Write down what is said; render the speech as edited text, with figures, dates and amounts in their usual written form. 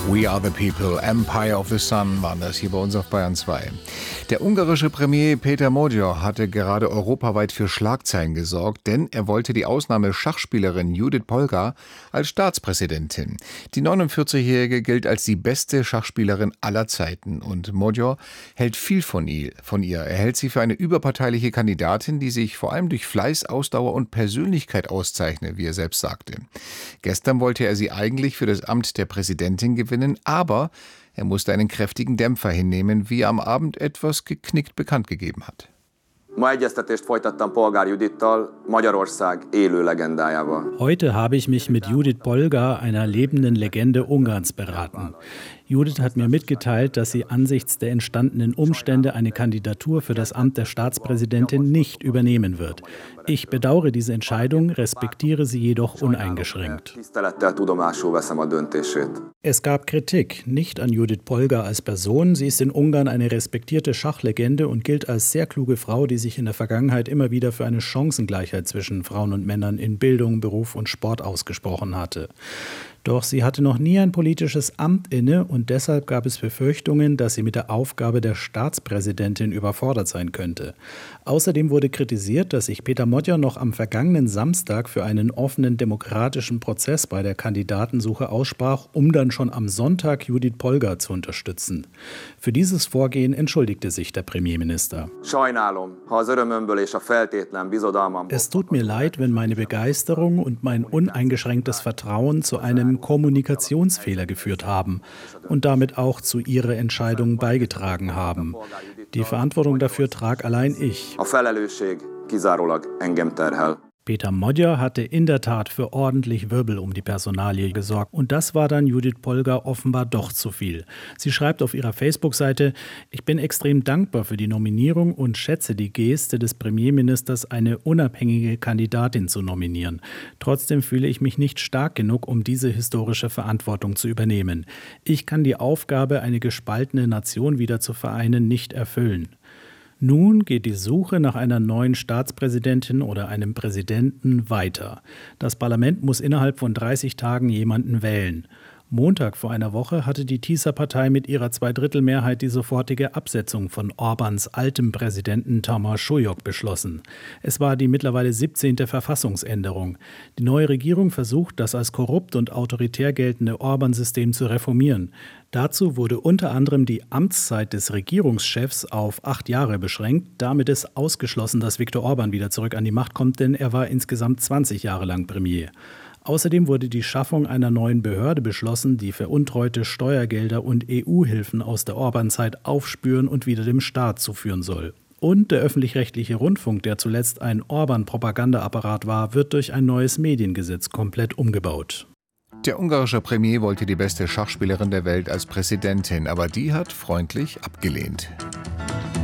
We Are the People, Empire of the Sun waren das hier bei uns auf Bayern 2. Der ungarische Premier Péter Magyar hatte gerade europaweit für Schlagzeilen gesorgt, denn er wollte die Ausnahme-Schachspielerin Judith Polgar als Staatspräsidentin. Die 49-Jährige gilt als die beste Schachspielerin aller Zeiten und Magyar hält viel von ihr. Er hält sie für eine überparteiliche Kandidatin, die sich vor allem durch Fleiß, Ausdauer und Persönlichkeit auszeichne, wie er selbst sagte. Gestern wollte er sie eigentlich für das Amt der Präsidentin gewinnen, aber er musste einen kräftigen Dämpfer hinnehmen, wie er am Abend etwas geknickt bekannt gegeben hat. Heute habe ich mich mit Judith Polgar, einer lebenden Legende Ungarns, beraten. Judith hat mir mitgeteilt, dass sie angesichts der entstandenen Umstände eine Kandidatur für das Amt der Staatspräsidentin nicht übernehmen wird. Ich bedauere diese Entscheidung, respektiere sie jedoch uneingeschränkt. Es gab Kritik, nicht an Judith Polgar als Person. Sie ist in Ungarn eine respektierte Schachlegende und gilt als sehr kluge Frau, die sich in der Vergangenheit immer wieder für eine Chancengleichheit zwischen Frauen und Männern in Bildung, Beruf und Sport ausgesprochen hatte. Doch sie hatte noch nie ein politisches Amt inne und deshalb gab es Befürchtungen, dass sie mit der Aufgabe der Staatspräsidentin überfordert sein könnte. Außerdem wurde kritisiert, dass sich Péter Magyar noch am vergangenen Samstag für einen offenen demokratischen Prozess bei der Kandidatensuche aussprach, um dann schon am Sonntag Judith Polgar zu unterstützen. Für dieses Vorgehen entschuldigte sich der Premierminister. Es tut mir leid, wenn meine Begeisterung und mein uneingeschränktes Vertrauen zu einem Kommunikationsfehler geführt haben und damit auch zu ihrer Entscheidung beigetragen haben. Die Verantwortung dafür trage allein ich. Péter Magyar hatte in der Tat für ordentlich Wirbel um die Personalie gesorgt. Und das war dann Judith Polgar offenbar doch zu viel. Sie schreibt auf ihrer Facebook-Seite: Ich bin extrem dankbar für die Nominierung und schätze die Geste des Premierministers, eine unabhängige Kandidatin zu nominieren. Trotzdem fühle ich mich nicht stark genug, um diese historische Verantwortung zu übernehmen. Ich kann die Aufgabe, eine gespaltene Nation wieder zu vereinen, nicht erfüllen. Nun geht die Suche nach einer neuen Staatspräsidentin oder einem Präsidenten weiter. Das Parlament muss innerhalb von 30 Tagen jemanden wählen. Montag vor einer Woche hatte die TISA-Partei mit ihrer Zweidrittelmehrheit die sofortige Absetzung von Orbáns altem Präsidenten Tamás Súlyog beschlossen. Es war die mittlerweile 17. Verfassungsänderung. Die neue Regierung versucht, das als korrupt und autoritär geltende Orbán-System zu reformieren. Dazu wurde unter anderem die Amtszeit des Regierungschefs auf 8 Jahre beschränkt. Damit ist ausgeschlossen, dass Viktor Orbán wieder zurück an die Macht kommt, denn er war insgesamt 20 Jahre lang Premier. Außerdem wurde die Schaffung einer neuen Behörde beschlossen, die veruntreute Steuergelder und EU-Hilfen aus der Orbán-Zeit aufspüren und wieder dem Staat zuführen soll. Und der öffentlich-rechtliche Rundfunk, der zuletzt ein Orbán-Propagandaapparat war, wird durch ein neues Mediengesetz komplett umgebaut. Der ungarische Premier wollte die beste Schachspielerin der Welt als Präsidentin, aber die hat freundlich abgelehnt.